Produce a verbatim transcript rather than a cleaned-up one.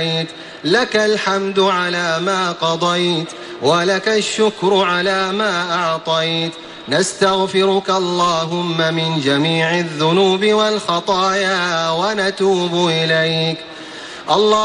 آتيت، لك الحمد على ما قضيت، ولك الشكر على ما أعطيت. نستغفرك اللهم من جميع الذنوب والخطايا ونتوب إليك. الله